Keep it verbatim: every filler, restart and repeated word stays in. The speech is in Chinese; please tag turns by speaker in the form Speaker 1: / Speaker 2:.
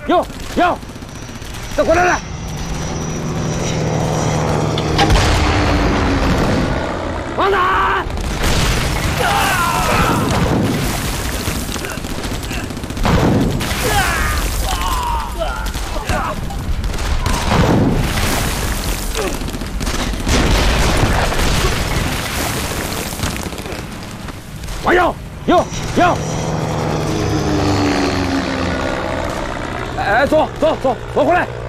Speaker 1: 哟哟，再过来来！王打！往右，右右！哎，左左左左回来！